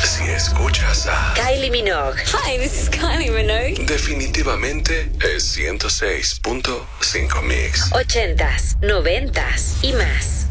Si escuchas a Kylie Minogue. Hi, this is Kylie Minogue. definitivamente es 106.5 Mix. 80s, 90s y más.